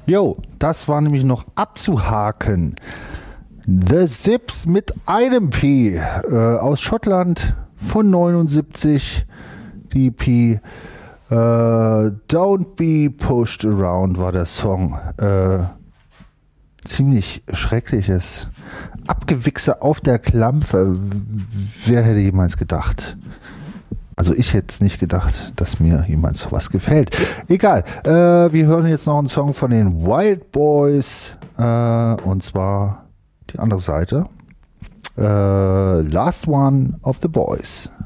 Jo, das war nämlich noch abzuhaken. The Zips mit einem P aus Schottland von 79. Die EP Don't Be Pushed Around war der Song. Ziemlich schreckliches Abgewichse auf der Klampe. Wer hätte jemals gedacht? Also ich hätte es nicht gedacht, dass mir jemand sowas gefällt. Egal, wir hören jetzt noch einen Song von den Wild Boys und zwar die andere Seite. Last One of the Boys.